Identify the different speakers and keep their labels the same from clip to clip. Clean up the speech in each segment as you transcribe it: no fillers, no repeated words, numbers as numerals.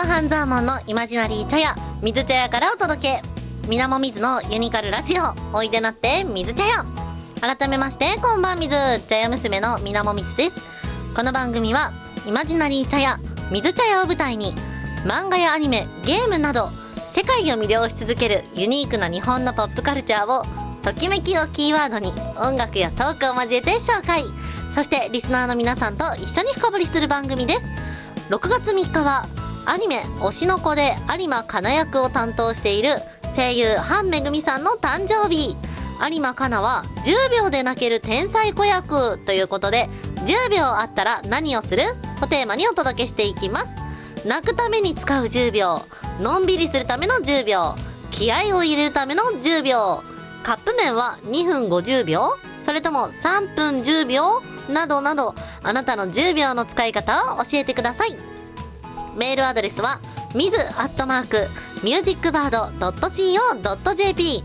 Speaker 1: 半沢門のイマジナリー茶屋、水茶屋からお届け。みなもみずのユニカルラジオ、おいでなって水茶屋。改めまして、こんばんみず、茶屋娘のみなもみずです。この番組は、イマジナリー茶屋、水茶屋を舞台に、漫画やアニメ、ゲームなど、世界を魅了し続けるユニークな日本のポップカルチャーを、ときめきをキーワードに、音楽やトークを交えて紹介。そして、リスナーの皆さんと一緒に深掘りする番組です。6月3日は、アニメ推しの子で有馬かな役を担当している声優ハンめぐみさんの誕生日。有馬かなは10秒で泣ける天才子役ということで、10秒あったら何をするをテーマにお届けしていきます。泣くために使う10秒、のんびりするための10秒、気合を入れるための10秒、カップ麺は2分50秒、それとも3分10秒などなど、あなたの10秒の使い方を教えてください。メールアドレスは mizu@musicbird.co.jp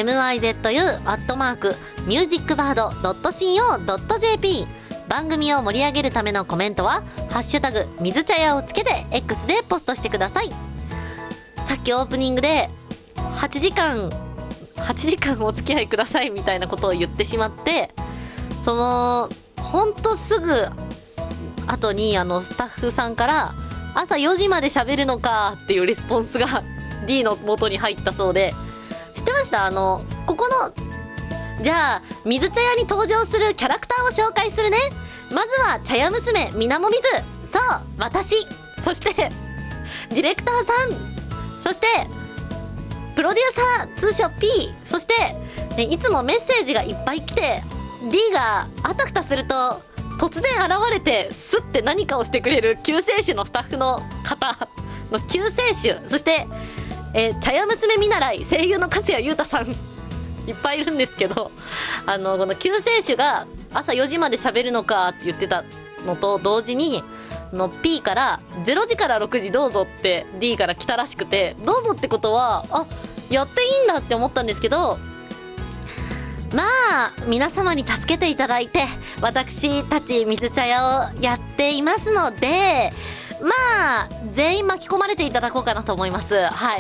Speaker 1: mizu@musicbird.co.jp。 番組を盛り上げるためのコメントはハッシュタグ水茶屋をつけて X でポストしてください。さっきオープニングで8時間お付き合いくださいみたいなことを言ってしまって、そのほんとすぐ後にスタッフさんから朝4時まで喋るのかっていうレスポンスが D の元に入ったそうで、知ってました？ここの、じゃあ水茶屋に登場するキャラクターを紹介するね。まずは茶屋娘みなもみず、そう私、そしてディレクターさん、そしてプロデューサー通称 P、 そして、いつもメッセージがいっぱい来て D があたふたすると突然現れてスッて何かをしてくれる救世主のスタッフの方の救世主、そして、茶屋娘見習い声優の粕谷優太さんいっぱいいるんですけど、この救世主が朝4時まで喋るのかって言ってたのと同時にP から0時から6時どうぞって D から来たらしくて、どうぞってことはやっていいんだって思ったんですけど、まあ皆様に助けていただいて私たち水茶屋をやっていますので、まあ全員巻き込まれていただこうかなと思います。はい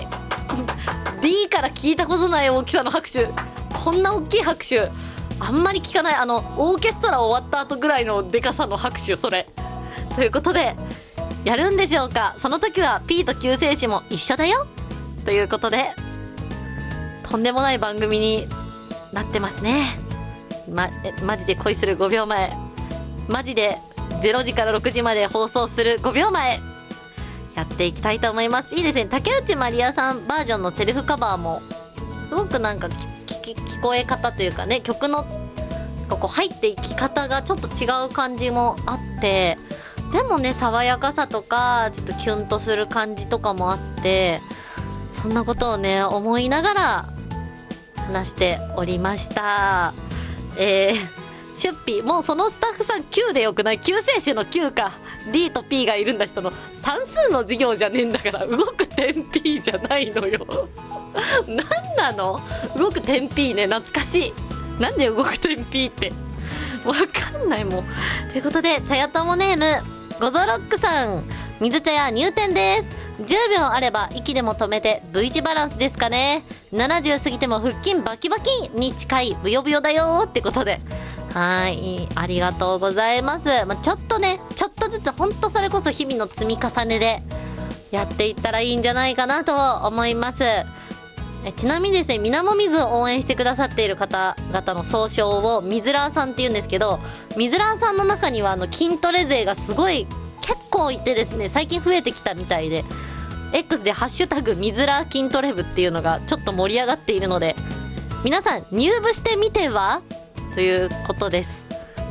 Speaker 1: 。D から聞いたことない大きさの拍手、こんな大きい拍手あんまり聞かない。オーケストラ終わった後ぐらいのでかさの拍手、それということで、やるんでしょうか。その時は P と救世主も一緒だよということで、とんでもない番組になってますね。マジで恋する5秒前、マジで0時から6時まで放送する5秒前やっていきたいと思います。いいですね。竹内まりやさんバージョンのセルフカバーもすごくなんか聞こえ方というかね、曲のここ入っていき方がちょっと違う感じもあって、でもね爽やかさとかちょっとキュンとする感じとかもあって、そんなことをね思いながら話しておりました。シュッピー、もうそのスタッフさん Q でよくない？救世主の Q か。 D と P がいるんだし、その算数の授業じゃねえんだから、動く点 P じゃないのよなんなの動く点 P ね、懐かしい。なんで動く点 P ってわかんないもん。ということで、茶屋友ネームゴゾロックさん、水茶屋入店です。10秒あれば息でも止めて V 字バランスですかね。70過ぎても腹筋バキバキに近いブヨブヨだよってことで、はい、ありがとうございます。ちょっとね、ちょっとずつほんとそれこそ日々の積み重ねでやっていったらいいんじゃないかなと思います。ちなみにですね、みなもみずを応援してくださっている方々の総称をみずらーさんって言うんですけど、みずらーさんの中には筋トレ勢がすごい結構いてですね、最近増えてきたみたいで、 X でハッシュタグみずら筋トレ部っていうのがちょっと盛り上がっているので、皆さん入部してみてはということです。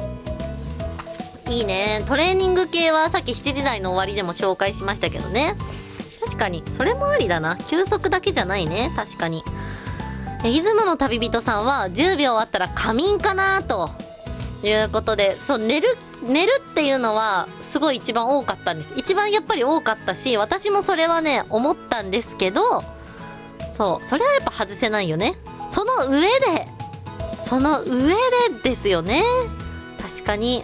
Speaker 1: いいね、トレーニング系はさっき7時台の終わりでも紹介しましたけどね。確かにそれもありだな。休息だけじゃないね、確かに。出雲の旅人さんは10秒あったら仮眠かなということで、そう、寝るっていうのはすごい一番多かったんです。一番やっぱり多かったし、私もそれはね思ったんですけど、そうそれはやっぱ外せないよね。その上でですよね。確かに